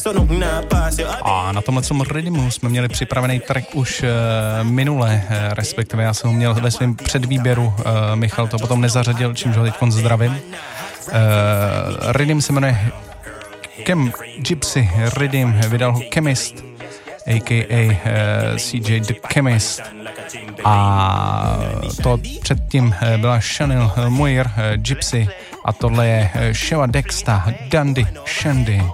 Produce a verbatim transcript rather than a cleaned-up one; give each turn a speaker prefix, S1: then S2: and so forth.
S1: A na tomhle rhythmu jsme měli připravený track už uh, minule, uh, respektive já jsem ho měl ve svém předvýběru, uh, Michal to potom nezařadil, čímž ho teď zdravím. Uh, rhythm se jmenuje Chem Gypsy Rhythm, vydal ho Chemist, a k a. Uh, C J The Chemist. A to předtím byla Chanel Moir, Gypsy, a tohle je Sheva Dexta, Dandy Shandy.